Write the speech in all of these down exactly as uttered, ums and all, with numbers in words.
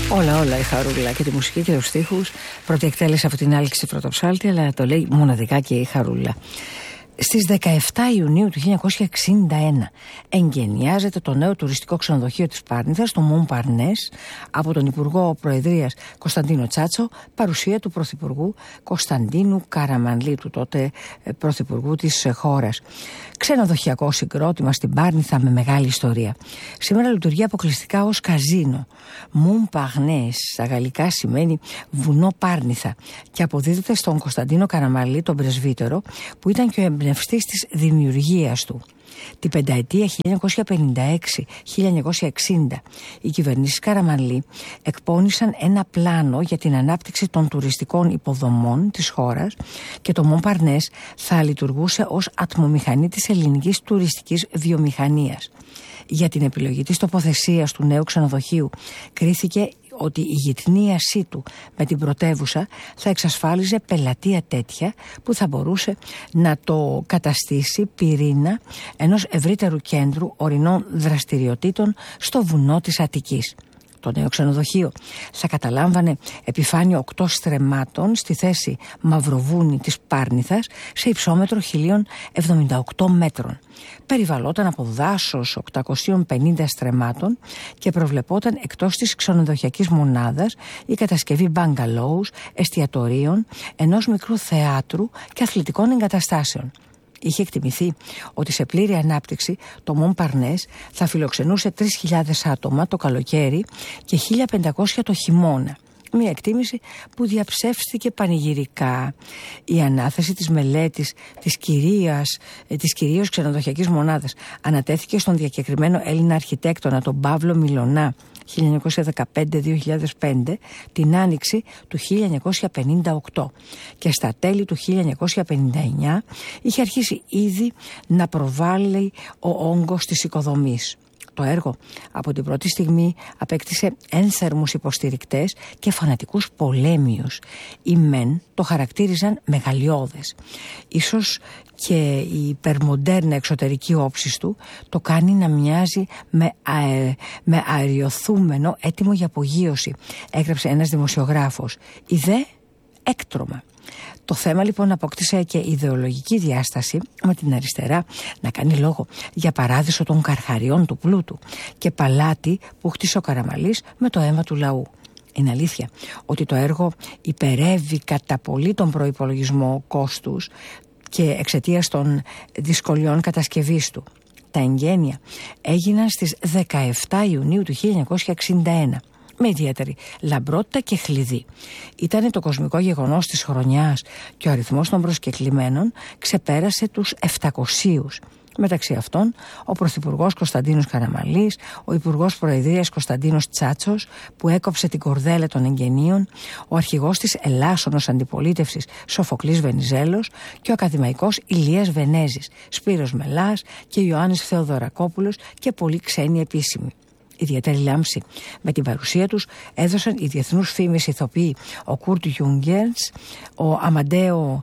Όλα, όλα η Χαρούλα, και τη μουσική και τους στίχους. Πρώτη εκτέλεση από την Άλξη Πρωτοψάλτη, αλλά το λέει μοναδικά και η Χαρούλα. Στις δεκαεφτά Ιουνίου του χίλια εννιακόσια εξήντα ένα εγκαινιάζεται το νέο τουριστικό ξενοδοχείο της Πάρνηθας, το Μομπαρνές, από τον Υπουργό Προεδρίας Κωνσταντίνο Τσάτσο, παρουσία του Πρωθυπουργού Κωνσταντίνου Καραμανλή, του τότε Πρωθυπουργού της χώρας. Ξενοδοχειακό συγκρότημα στην Πάρνηθα με μεγάλη ιστορία. Σήμερα λειτουργεί αποκλειστικά ως καζίνο. Μομπαρνές στα γαλλικά σημαίνει βουνό Πάρνηθα και αποδίδεται στον Κωνσταντίνο Καραμανλή, τον πρεσβύτερο, που ήταν και ο εμπνευστής της δημιουργίας του. Την πενταετία χίλια εννιακόσια πενήντα έξι με χίλια εννιακόσια εξήντα οι κυβερνήσεις Καραμανλή εκπώνησαν ένα πλάνο για την ανάπτυξη των τουριστικών υποδομών της χώρας και το Μομπαρνές θα λειτουργούσε ως ατμομηχανή της ελληνικής τουριστικής βιομηχανίας. Για την επιλογή της τοποθεσίας του νέου ξενοδοχείου κρίθηκε ότι η γυτνίασή του με την πρωτεύουσα θα εξασφάλιζε πελατεία τέτοια που θα μπορούσε να το καταστήσει πυρήνα ενός ευρύτερου κέντρου ορεινών δραστηριοτήτων στο βουνό της Αττικής. Το νέο ξενοδοχείο θα καταλάμβανε επιφάνεια οκτώ στρεμμάτων στη θέση Μαυροβούνη της Πάρνηθας σε υψόμετρο χίλια εβδομήντα οκτώ μέτρων. Περιβαλλόταν από δάσος οκτακόσιων πενήντα στρεμμάτων και προβλεπόταν εκτός της ξενοδοχειακής μονάδας η κατασκευή μπαγκαλόους, εστιατορίων, ενός μικρού θεάτρου και αθλητικών εγκαταστάσεων. Είχε εκτιμηθεί ότι σε πλήρη ανάπτυξη το Μομπαρνές θα φιλοξενούσε τρεις χιλιάδες άτομα το καλοκαίρι και χίλια πεντακόσια το χειμώνα. Μια εκτίμηση που διαψεύστηκε πανηγυρικά. Η ανάθεση της μελέτης της, κυρίας, της κυρίως ξενοδοχειακής μονάδας ανατέθηκε στον διακεκριμένο Έλληνα αρχιτέκτονα τον Παύλο Μιλωνά χίλια εννιακόσια δεκαπέντε με δύο χιλιάδες πέντε την άνοιξη του χίλια εννιακόσια πενήντα οκτώ και στα τέλη του χίλια εννιακόσια πενήντα εννιά είχε αρχίσει ήδη να προβάλλει ο όγκος της οικοδομής. Το έργο από την πρώτη στιγμή απέκτησε ένθερμους υποστηρικτές και φανατικούς πολέμιους. Οι μεν το χαρακτήριζαν μεγαλειώδες. Ίσως και η υπερμοντέρνα εξωτερική όψη του το κάνει να μοιάζει με, αε, με αεριοθούμενο έτοιμο για απογείωση, έγραψε ένας δημοσιογράφος. Η δε έκτρωμα. Το θέμα λοιπόν απόκτησε και ιδεολογική διάσταση, με την αριστερά να κάνει λόγο για παράδεισο των καρχαριών του πλούτου και παλάτι που χτίσε ο Καραμανλής με το αίμα του λαού. Είναι αλήθεια ότι το έργο υπερεύει κατά πολύ τον προϋπολογισμό κόστους και εξαιτίας των δυσκολιών κατασκευής του. Τα εγγένεια έγιναν στις δεκαεφτά Ιουνίου του χίλια εννιακόσια εξήντα ένα. Με ιδιαίτερη λαμπρότητα και χλειδί. Ήτανε το κοσμικό γεγονός της χρονιάς και ο αριθμός των προσκεκλημένων ξεπέρασε τους επτακοσίους. Μεταξύ αυτών ο Πρωθυπουργός Κωνσταντίνος Καραμανλής, ο Υπουργός Προεδρίας Κωνσταντίνος Τσάτσος που έκοψε την κορδέλα των εγγενείων, ο αρχηγός της Ελλάσσονος Αντιπολίτευσης Σοφοκλής Βενιζέλος και ο ακαδημαϊκός Ηλίας Βενέζης, Σπύρος Μελάς και Ιωάννης Θεοδωρακόπουλος και πολλοί ξένοι επίσημοι. Ιδιαίτερη λάμψη με την παρουσία τους έδωσαν οι διεθνούς φήμες ηθοποιοί ο Κουρτ Γιούγκερς, ο Αμαντέο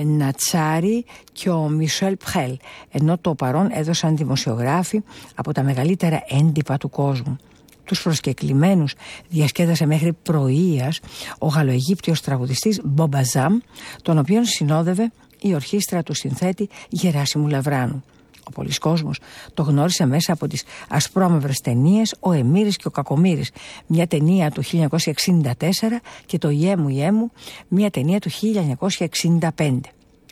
Νατσάρη και ο Μισελ Πχέλ, ενώ το παρόν έδωσαν δημοσιογράφοι από τα μεγαλύτερα έντυπα του κόσμου. Τους προσκεκλημένους διασκέδασε μέχρι πρωίας ο Γαλλοαιγύπτιος τραγουδιστής Μπομπαζάμ, τον οποίον συνόδευε η ορχήστρα του συνθέτη Γεράσιμου Λαβράνου. Ο πολύς κόσμος το γνώρισε μέσα από τις ασπρόμαυρες ταινίες «Ο Εμμύρης και ο Κακομοίρης», μια ταινία του χίλια εννιακόσια εξήντα τέσσερα, και το «Ιέ μου, Ιέ μου», μια ταινία του χίλια εννιακόσια εξήντα πέντε.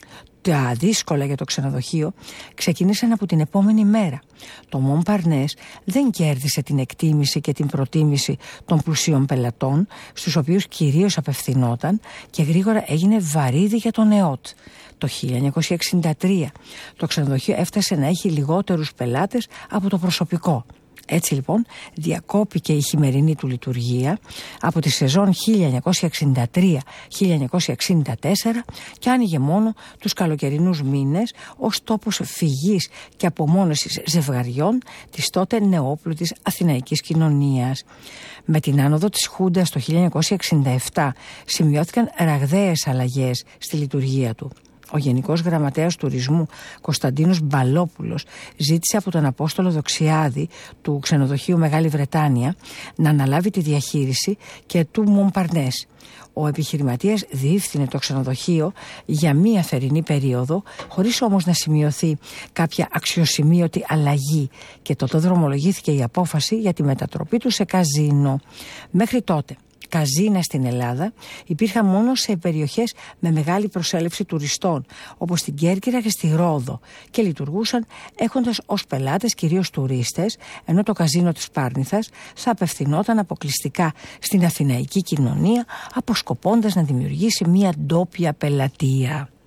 Τα δύσκολα για το ξενοδοχείο ξεκίνησαν από την επόμενη μέρα. Το Μομπαρνές δεν κέρδισε την εκτίμηση και την προτίμηση των πλουσίων πελατών, στους οποίους κυρίως απευθυνόταν, και γρήγορα έγινε βαρύδι για τον ΕΟΤ. Το χίλια εννιακόσια εξήντα τρία το ξενοδοχείο έφτασε να έχει λιγότερους πελάτες από το προσωπικό. Έτσι λοιπόν διακόπηκε η χειμερινή του λειτουργία από τη σεζόν χίλια εννιακόσια εξήντα τρία χίλια εννιακόσια εξήντα τέσσερα και άνοιγε μόνο τους καλοκαιρινούς μήνες ως τόπος φυγής και απομόνωσης ζευγαριών της τότε νεόπλουτης αθηναϊκής κοινωνίας. Με την άνοδο της Χούντας το χίλια εννιακόσια εξήντα επτά σημειώθηκαν ραγδαίες αλλαγές στη λειτουργία του. ο Γενικός Γραμματέας Τουρισμού Κωνσταντίνος Μπαλόπουλος ζήτησε από τον Απόστολο Δοξιάδη του ξενοδοχείου Μεγάλη Βρετάνια να αναλάβει τη διαχείριση και του Μομπαρνές. Ο επιχειρηματίας διεύθυνε το ξενοδοχείο για μία θερινή περίοδο, χωρίς όμως να σημειωθεί κάποια αξιοσημείωτη αλλαγή, και τότε δρομολογήθηκε η απόφαση για τη μετατροπή του σε καζίνο. Μέχρι τότε καζίνα στην Ελλάδα υπήρχαν μόνο σε περιοχές με μεγάλη προσέλευση τουριστών, όπως στην Κέρκυρα και στη Ρόδο, και λειτουργούσαν έχοντας ως πελάτες κυρίως τουρίστες, ενώ το καζίνο της Πάρνηθας θα απευθυνόταν αποκλειστικά στην αθηναϊκή κοινωνία, αποσκοπώντας να δημιουργήσει μια ντόπια πελατεία.